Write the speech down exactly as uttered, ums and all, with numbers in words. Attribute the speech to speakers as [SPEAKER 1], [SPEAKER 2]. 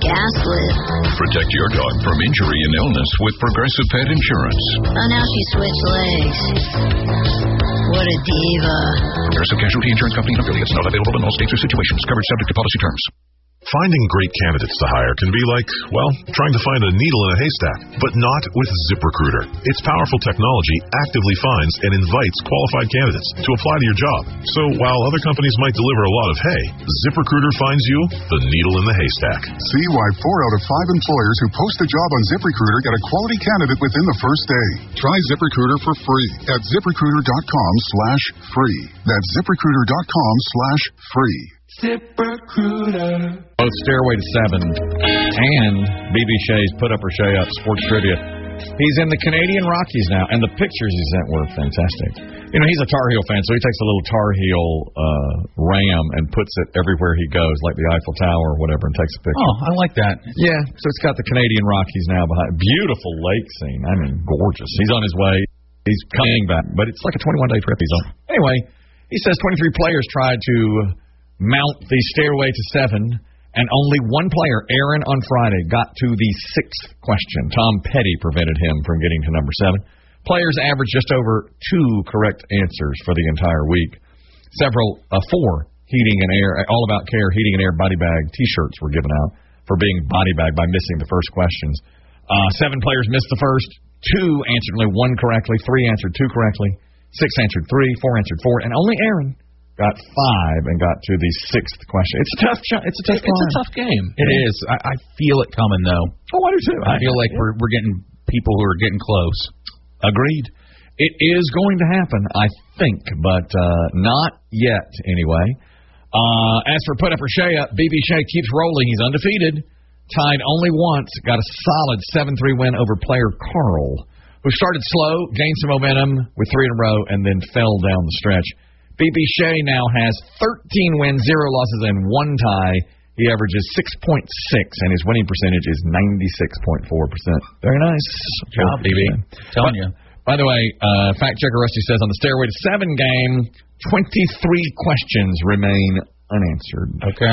[SPEAKER 1] gas lit.
[SPEAKER 2] Protect your dog from injury and illness with Progressive Pet Insurance.
[SPEAKER 1] Oh, now she switched legs. What a diva.
[SPEAKER 2] Progressive Casualty Insurance Company and affiliates. Not available in all states or situations. Coverage subject to policy terms.
[SPEAKER 3] Finding great candidates to hire can be like, well, trying to find a needle in a haystack, but not with ZipRecruiter. Its powerful technology actively finds and invites qualified candidates to apply to your job. So while other companies might deliver a lot of hay, ZipRecruiter finds you the needle in the haystack.
[SPEAKER 4] See why four out of five employers who post a job on ZipRecruiter get a quality candidate within the first day. Try ZipRecruiter for free at ZipRecruiter.com slash free. That's ZipRecruiter.com slash free.
[SPEAKER 5] ZipRecruiter. Both Stairway to Seven and B B Shea's Put Up or Shea Up Sports Trivia. He's in the Canadian Rockies now, and the pictures he sent were fantastic. You know, he's a Tar Heel fan, so he takes a little Tar Heel uh, ram and puts it everywhere he goes, like the Eiffel Tower or whatever, and takes a picture.
[SPEAKER 6] Oh, I like that.
[SPEAKER 5] Yeah, so it's got the Canadian Rockies now behind. Beautiful lake scene. I mean, gorgeous. He's on his way. He's coming back, but it's like a twenty-one day trip he's on. Anyway, he says twenty-three players tried to mount the Stairway to Seven, and only one player, Aaron, on Friday, got to the sixth question. Tom Petty prevented him from getting to number seven. Players averaged just over two correct answers for the entire week. Several, uh, four Heating and Air, All About Care Heating and Air body bag T-shirts were given out for being body bagged by missing the first questions. Uh, seven players missed the first. Two answered only one correctly. Three answered two correctly. Six answered three. Four answered four. And only Aaron got five and got to the sixth question. It's a tough. It's a tough.
[SPEAKER 6] It's a tough game. It is. I, I feel it coming though.
[SPEAKER 5] Oh, I do too.
[SPEAKER 6] I, I feel like yeah. we're we're getting people who are getting close.
[SPEAKER 5] Agreed. It is going to happen, I think, but uh, not yet anyway. Uh, as for Put Up or Shea Up, B B Shea keeps rolling. He's undefeated, tied only once, got a solid seven three win over player Carl, who started slow, gained some momentum with three in a row, and then fell down the stretch. B B Shea now has thirteen wins, zero losses, and one tie. He averages six point six, and his winning percentage is ninety-six point four percent. Very nice.
[SPEAKER 6] Good job, B B. Telling you.
[SPEAKER 5] By the way, uh, fact checker Rusty says on the Stairway to Seven game, twenty-three questions remain unanswered.
[SPEAKER 6] Okay.